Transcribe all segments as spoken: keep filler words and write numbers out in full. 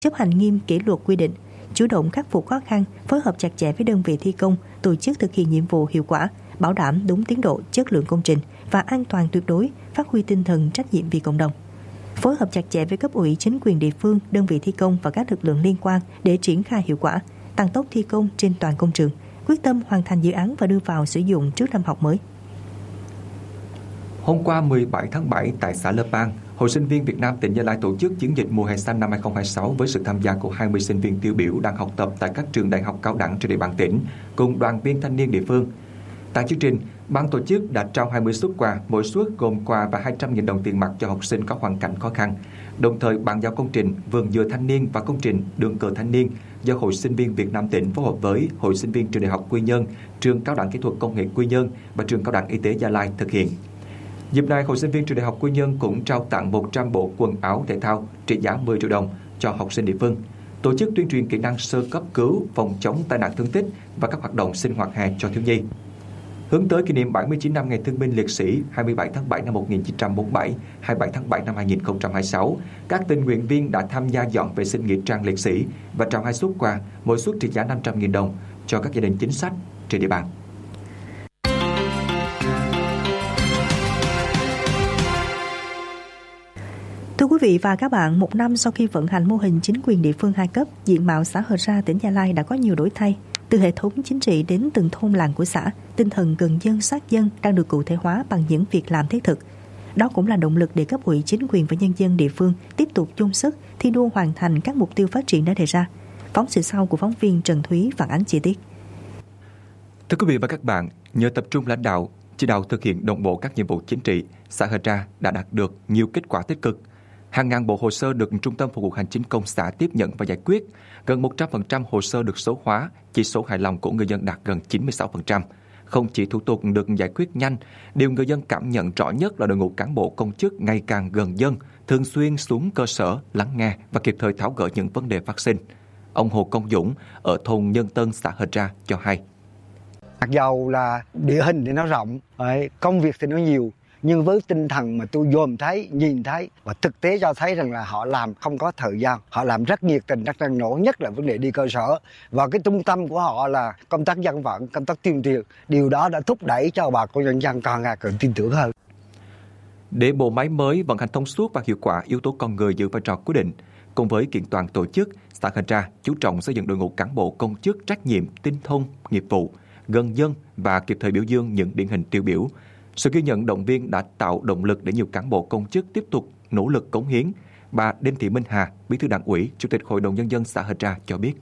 chấp hành nghiêm kỷ luật quy định, chủ động khắc phục khó khăn, phối hợp chặt chẽ với đơn vị thi công, tổ chức thực hiện nhiệm vụ hiệu quả, bảo đảm đúng tiến độ, chất lượng công trình và an toàn tuyệt đối, phát huy tinh thần trách nhiệm vì cộng đồng. Phối hợp chặt chẽ với cấp ủy, chính quyền địa phương, đơn vị thi công và các lực lượng liên quan để triển khai hiệu quả, tăng tốc thi công trên toàn công trường, quyết tâm hoàn thành dự án và đưa vào sử dụng trước năm học mới. Hôm qua mười bảy tháng bảy tại xã Lơ Pang, Hội Sinh viên Việt Nam tỉnh Gia Lai tổ chức chiến dịch mùa hè xanh năm hai không hai sáu với sự tham gia của hai mươi sinh viên tiêu biểu đang học tập tại các trường đại học cao đẳng trên địa bàn tỉnh cùng đoàn viên thanh niên địa phương. Tại chương trình, ban tổ chức đã trao hai mươi suất quà, mỗi suất gồm quà và hai trăm nghìn đồng tiền mặt cho học sinh có hoàn cảnh khó khăn, đồng thời bàn giao công trình vườn dừa thanh niên và công trình đường cờ thanh niên do Hội Sinh viên Việt Nam tỉnh phối hợp với Hội Sinh viên Trường Đại học Quy Nhơn, Trường Cao đẳng Kỹ thuật Công nghệ Quy Nhơn và Trường Cao đẳng Y tế Gia Lai thực hiện. Dịp này, Hội Sinh viên Trường Đại học Quy Nhơn cũng trao tặng một trăm bộ quần áo thể thao trị giá mười triệu đồng cho học sinh địa phương, tổ chức tuyên truyền kỹ năng sơ cấp cứu, phòng chống tai nạn thương tích và các hoạt động sinh hoạt hè cho thiếu nhi. Hướng tới kỷ niệm bảy mươi chín năm Ngày Thương binh Liệt sĩ hai mươi bảy tháng bảy năm một nghìn chín trăm bốn mươi bảy, hai mươi bảy tháng bảy năm hai nghìn không trăm hai mươi sáu, các tình nguyện viên đã tham gia dọn vệ sinh nghĩa trang liệt sĩ và trao hai suất quà, mỗi suất trị giá năm trăm nghìn đồng cho các gia đình chính sách trên địa bàn. Thưa quý vị và các bạn, một năm sau khi vận hành mô hình chính quyền địa phương hai cấp, diện mạo xã Hờ Ra, tỉnh Gia Lai đã có nhiều đổi thay. Từ hệ thống chính trị đến từng thôn làng của xã, tinh thần gần dân sát dân đang được cụ thể hóa bằng những việc làm thiết thực. Đó cũng là động lực để cấp ủy, chính quyền và nhân dân địa phương tiếp tục chung sức thi đua hoàn thành các mục tiêu phát triển đã đề ra. Phóng sự sau của phóng viên Trần Thúy phản ánh chi tiết. Thưa quý vị và các bạn, nhờ tập trung lãnh đạo, chỉ đạo thực hiện đồng bộ các nhiệm vụ chính trị, xã Hờ Ra đã đạt được nhiều kết quả tích cực. Hàng ngàn bộ hồ sơ được Trung tâm Phục vụ Hành chính công xã tiếp nhận và giải quyết. Gần một trăm phần trăm hồ sơ được số hóa, chỉ số hài lòng của người dân đạt gần chín mươi sáu phần trăm. Không chỉ thủ tục được giải quyết nhanh, điều người dân cảm nhận rõ nhất là đội ngũ cán bộ công chức ngày càng gần dân, thường xuyên xuống cơ sở, lắng nghe và kịp thời tháo gỡ những vấn đề phát sinh. Ông Hồ Công Dũng ở thôn Nhân Tân, xã Hờ Ra cho hay. Mặc dầu là địa hình thì nó rộng, công việc thì nó nhiều, nhưng với tinh thần mà tôi dòm thấy, nhìn thấy và thực tế cho thấy rằng là họ làm không có thời gian, họ làm rất nhiệt tình, rất năng nổ, nhất là vấn đề đi cơ sở. Và cái trung tâm của họ là công tác dân vận, công tác tuyên truyền, điều đó đã thúc đẩy cho bà con nhân dân càng ngày càng tin tưởng hơn. Để bộ máy mới vận hành thông suốt và hiệu quả, yếu tố con người giữ vai trò quyết định. Cùng với kiện toàn tổ chức, xã Hờ Ra chú trọng xây dựng đội ngũ cán bộ công chức trách nhiệm, tinh thông, nghiệp vụ, gần dân và kịp thời biểu dương những điển hình tiêu biểu. Sự ghi nhận động viên đã tạo động lực để nhiều cán bộ công chức tiếp tục nỗ lực cống hiến. Bà Đinh Thị Minh Hà, Bí thư Đảng ủy, Chủ tịch Hội đồng Nhân dân xã Hờ Ra cho biết.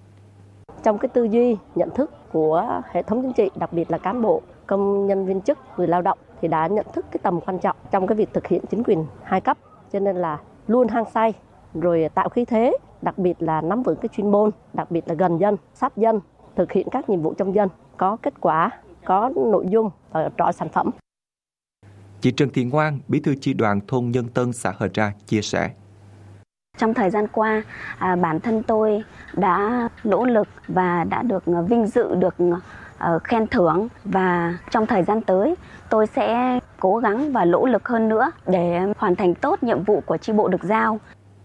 Trong cái tư duy, nhận thức của hệ thống chính trị, đặc biệt là cán bộ, công nhân viên chức, người lao động thì đã nhận thức cái tầm quan trọng trong cái việc thực hiện chính quyền hai cấp. Cho nên là luôn hăng say, rồi tạo khí thế, đặc biệt là nắm vững cái chuyên môn, đặc biệt là gần dân, sát dân, thực hiện các nhiệm vụ trong dân, có kết quả, có nội dung và rõ sản phẩm. Chị Trần Thị Ngoan, Bí thư chi đoàn thôn Nhân Tân, xã Hờ Ra chia sẻ. Trong thời gian qua, à, bản thân tôi đã nỗ lực và đã được vinh dự, được uh, khen thưởng. Và trong thời gian tới, tôi sẽ cố gắng và nỗ lực hơn nữa để hoàn thành tốt nhiệm vụ của chi bộ được giao.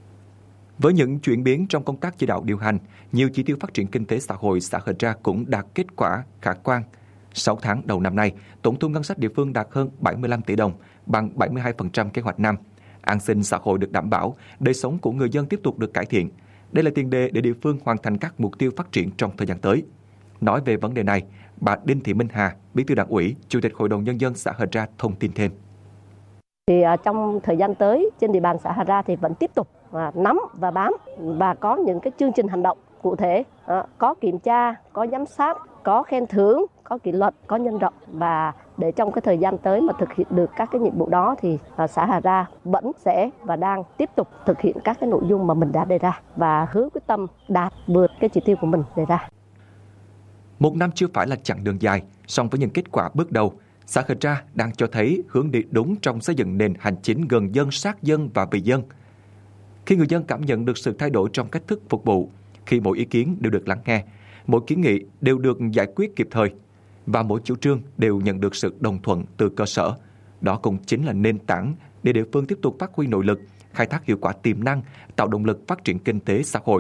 Với những chuyển biến trong công tác chỉ đạo điều hành, nhiều chỉ tiêu phát triển kinh tế xã hội xã Hờ Ra cũng đạt kết quả khả quan. sáu tháng đầu năm nay, tổng thu ngân sách địa phương đạt hơn bảy mươi lăm tỷ đồng, bằng bảy mươi hai phần trăm kế hoạch năm. An sinh xã hội được đảm bảo, đời sống của người dân tiếp tục được cải thiện. Đây là tiền đề để địa phương hoàn thành các mục tiêu phát triển trong thời gian tới. Nói về vấn đề này, bà Đinh Thị Minh Hà, Bí thư Đảng ủy, Chủ tịch Hội đồng Nhân dân xã Hờ Ra thông tin thêm. Thì trong thời gian tới, trên địa bàn xã Hờ Ra thì vẫn tiếp tục nắm và bám và có những cái chương trình hành động cụ thể, có kiểm tra, có giám sát, có khen thưởng, có kỷ luật, có nhân rộng. Và để trong cái thời gian tới mà thực hiện được các cái nhiệm vụ đó thì xã Hờ Ra vẫn sẽ và đang tiếp tục thực hiện các cái nội dung mà mình đã đề ra và hứa quyết tâm đạt vượt cái chỉ tiêu của mình đề ra. Một năm chưa phải là chặng đường dài, song với những kết quả bước đầu, xã Hờ Ra đang cho thấy hướng đi đúng trong xây dựng nền hành chính gần dân, sát dân và vì dân. Khi người dân cảm nhận được sự thay đổi trong cách thức phục vụ, khi mỗi ý kiến đều được lắng nghe, mỗi kiến nghị đều được giải quyết kịp thời và mỗi chủ trương đều nhận được sự đồng thuận từ cơ sở, đó cũng chính là nền tảng để địa phương tiếp tục phát huy nội lực, khai thác hiệu quả tiềm năng, tạo động lực phát triển kinh tế xã hội.